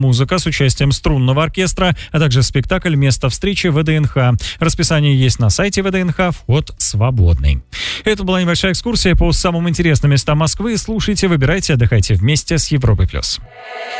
музыка с участием струнного оркестра, а также спектакль «Место встречи» ВДНХ. Расписание есть на сайте ВДНХ, вход свободный. Это была небольшая экскурсия по самым интересным местам Москвы. Слушайте, выбирайте, отдыхайте вместе с Европой+.